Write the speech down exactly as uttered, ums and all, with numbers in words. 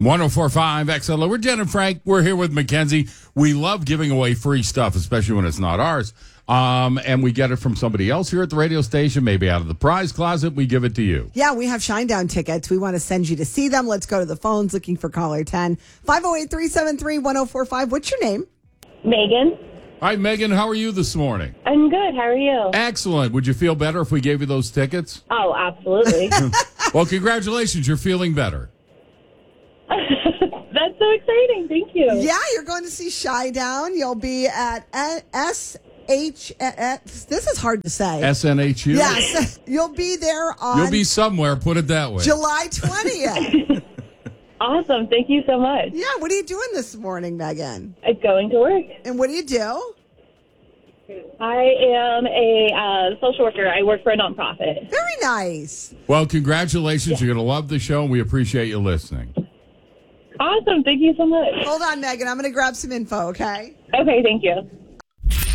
one oh four point five X L O. We're Jen and Frank. We're here with Mackenzie. We love giving away free stuff, especially when it's not ours. Um, and we get it from somebody else here at the radio station, maybe out of the prize closet. We give it to you. Yeah, we have Shinedown tickets. We want to send you to see them. Let's go to the phones looking for caller ten. five oh eight, three seven three, one oh four five. What's your name? Megan. Hi, Megan. How are you this morning? I'm good. How are you? Excellent. Would you feel better if we gave you those tickets? Oh, absolutely. Well, congratulations. You're feeling better. That's so exciting. Thank you. Yeah, you're going to see Shinedown. You'll be at S H. This is hard to say. S N H U? Yes. You'll be there on You'll be somewhere, put it that way. July twentieth. Awesome. Thank you so much. Yeah, what are you doing this morning, Megan? I'm going to work. And what do you do? I am a uh, social worker. I work for a nonprofit. Very nice. Well, congratulations. You're going to love the show, and we appreciate you listening. Awesome. Thank you so much. Hold on, Megan. I'm going to grab some info, okay? Okay. Thank you.